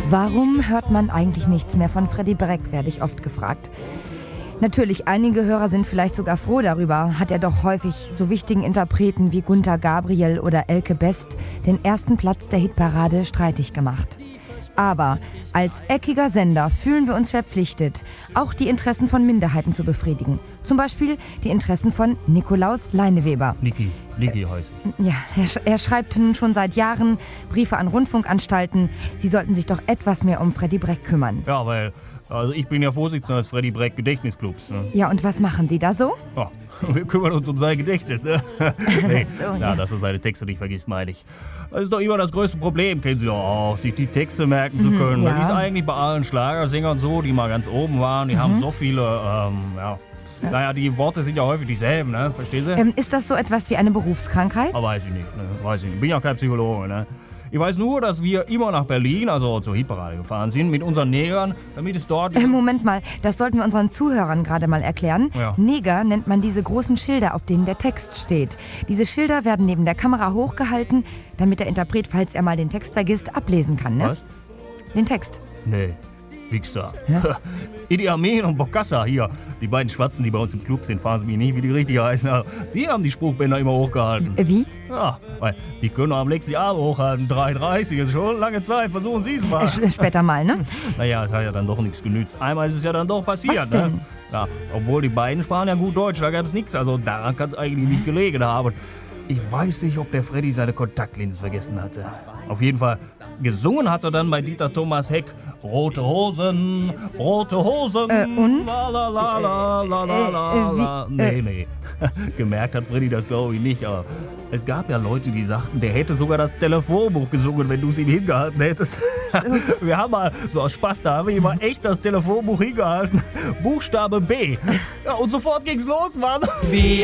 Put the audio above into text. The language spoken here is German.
Warum hört man eigentlich nichts mehr von Freddy Breck, werde ich oft gefragt. Natürlich, einige Hörer sind vielleicht sogar froh darüber, hat er doch häufig so wichtigen Interpreten wie Gunter Gabriel oder Elke Best den ersten Platz der Hitparade streitig gemacht. Aber als eckiger Sender fühlen wir uns verpflichtet, auch die Interessen von Minderheiten zu befriedigen. Zum Beispiel die Interessen von Nikolaus Leineweber. Niki heißt ich. Ja, er schreibt nun schon seit Jahren Briefe an Rundfunkanstalten. Sie sollten sich doch etwas mehr um Freddy Breck kümmern. Ja, weil ich bin ja Vorsitzender des Freddy Breck Gedächtnisclubs. Ne? Ja, und was machen Sie da so? Ja, wir kümmern uns um sein Gedächtnis. Ne? Nee, So, ja, dass er seine Texte nicht vergisst, meine ich. Das ist doch immer das größte Problem, kennen Sie doch auch, sich die Texte merken zu können. ja. Das ist eigentlich bei allen Schlagersängern so, die mal ganz oben waren. Die haben so viele, naja, die Worte sind ja häufig dieselben, ne? Verstehen Sie? Ist das so etwas wie eine Berufskrankheit? Aber weiß ich nicht, ne? Weiß ich nicht. Bin ja kein Psychologe, ne? Ich weiß nur, dass wir immer nach Berlin, also zur Hitparade gefahren sind, mit unseren Negern, damit es dort... Moment mal, das sollten wir unseren Zuhörern gerade mal erklären. Ja. Neger nennt man diese großen Schilder, auf denen der Text steht. Diese Schilder werden neben der Kamera hochgehalten, damit der Interpret, falls er mal den Text vergisst, ablesen kann, ne? Was? Den Text. Nee, Wichser. Ja? Idi Amin und Bokassa hier, die beiden Schwarzen, die bei uns im Club sind, fahren Sie mich nicht, wie die richtig heißen, aber die haben die Spruchbänder immer hochgehalten. Wie? Ja, weil die können am nächsten Abend hochhalten, 3,30, ist schon lange Zeit, versuchen Sie es mal. Später mal, ne? Naja, es hat ja dann doch nichts genützt. Einmal ist es ja dann doch passiert, Was denn? ne? Ja, obwohl die beiden sprachen ja gut Deutsch, da gab es nichts, also daran kann es eigentlich nicht gelegen haben. Ich weiß nicht, ob der Freddy seine Kontaktlinsen vergessen hatte. Auf jeden Fall, gesungen hat er dann bei Dieter Thomas Heck Rote Hosen, rote Hosen. Und? La la la la la la la. Nee. Gemerkt hat Freddy das, glaube ich, nicht. Aber es gab ja Leute, die sagten, der hätte sogar das Telefonbuch gesungen, wenn du es ihm hingehalten hättest. Wir haben mal, so aus Spaß, da haben wir ihm mal echt das Telefonbuch hingehalten. Buchstabe B. Ja, und sofort ging's los, Mann. Wie